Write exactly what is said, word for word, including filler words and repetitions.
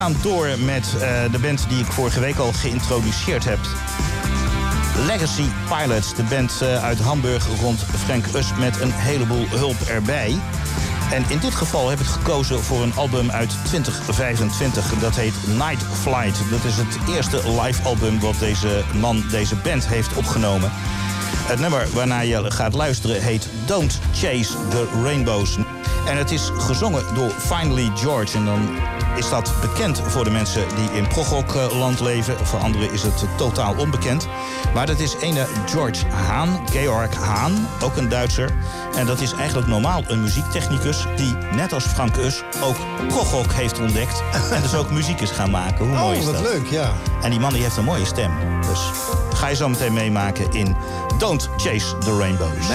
gaan door met uh, de band die ik vorige week al geïntroduceerd heb. Legacy Pilots, de band uh, uit Hamburg rond Frank Us met een heleboel hulp erbij. En in dit geval heb ik gekozen voor een album uit twintig vijfentwintig. Dat heet Night Flight. Dat is het eerste live album wat deze man, deze band heeft opgenomen. Het nummer waarnaar je gaat luisteren heet Don't Chase the Rainbows. En het is gezongen door Finally George. En dan is dat bekend voor de mensen die in progrockland leven. Voor anderen is het totaal onbekend. Maar dat is ene George Haan, Georg Haan, ook een Duitser. En dat is eigenlijk normaal een muziektechnicus die, net als Frank Us, ook progrock heeft ontdekt. En dus ook muziek is gaan maken. Hoe mooi is dat? Oh, wat leuk, ja. En die man die heeft een mooie stem. Dus ga je zo meteen meemaken in Don't Chase the Rainbows.